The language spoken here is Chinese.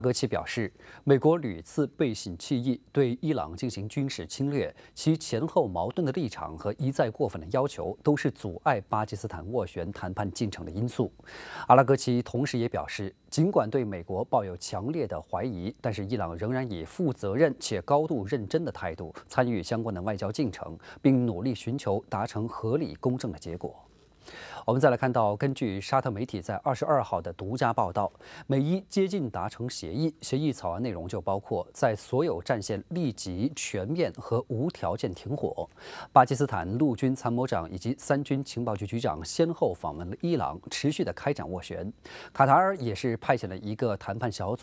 戈奇表示，美国屡次背信弃义，对伊朗进行军事侵略，其前后矛盾的立场和一再过分的要求，都是阻碍巴基斯坦斡旋谈判进程的因素。阿拉戈奇同时也表示，尽管对美国抱有强烈的怀疑，但是伊朗仍然以负责任且高度认真的态度参与相关的外交进程，并努力寻求达成合理公正的结果。我们再来看到，根据沙特媒体在22号的独家报道，美伊接近达成协议，协议草案内容就包括在所有战线立即、全面和无条件停火。巴基斯坦陆军参谋长以及3军情报局局长先后访问了伊朗，持续的开展斡旋。卡塔尔也是派遣了一个谈判小组